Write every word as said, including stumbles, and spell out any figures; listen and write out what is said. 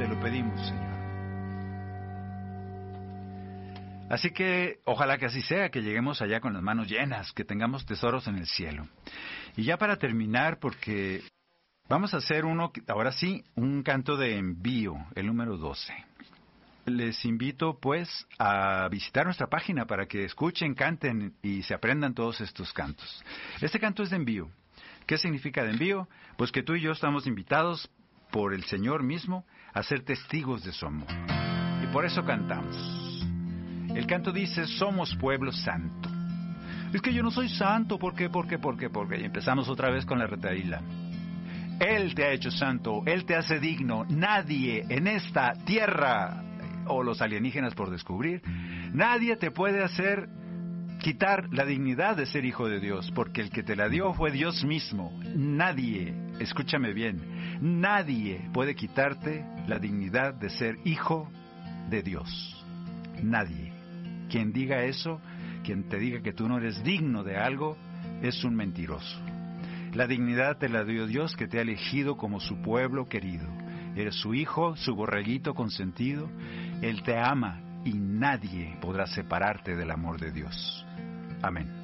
te lo pedimos, Señor. Así que ojalá que así sea, que lleguemos allá con las manos llenas, que tengamos tesoros en el cielo. Y ya para terminar, porque vamos a hacer uno, ahora sí, un canto de envío, el número doce. Les invito pues a visitar nuestra página para que escuchen, canten y se aprendan todos estos cantos. Este canto es de envío. ¿Qué significa de envío? Pues que tú y yo estamos invitados por el Señor mismo a ser testigos de su amor. Y por eso cantamos. El canto dice, somos pueblo santo. Es que yo no soy santo, ¿por qué, por qué, por qué, por qué? Y empezamos otra vez con la retaíla. Él te ha hecho santo, Él te hace digno. Nadie en esta tierra, o los alienígenas por descubrir, nadie te puede hacer quitar la dignidad de ser hijo de Dios, porque el que te la dio fue Dios mismo. Nadie, escúchame bien, nadie puede quitarte la dignidad de ser hijo de Dios. Nadie. Quien diga eso, quien te diga que tú no eres digno de algo, es un mentiroso. La dignidad te la dio Dios, que te ha elegido como su pueblo querido. Eres su hijo, su borreguito consentido. Él te ama y nadie podrá separarte del amor de Dios. Amén.